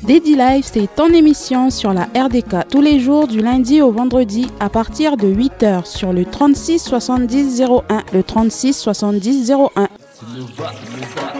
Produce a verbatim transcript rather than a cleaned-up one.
Daddy Life, c'est ton émission sur la R D K tous les jours du lundi au vendredi à partir de huit heures sur le trente-six soixante-dix zéro un, le trente-six soixante-dix zéro un.